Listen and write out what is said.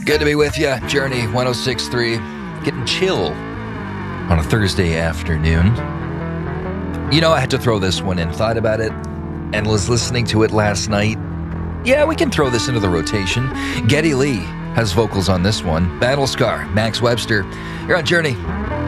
Good to be with you. Journey 106.3. Getting chill on a Thursday afternoon. You know, I had to throw this one in. Thought about it and was listening to it last night. Yeah, we can throw this into the rotation. Geddy Lee has vocals on this one. Battle Scar, Max Webster. You're on Journey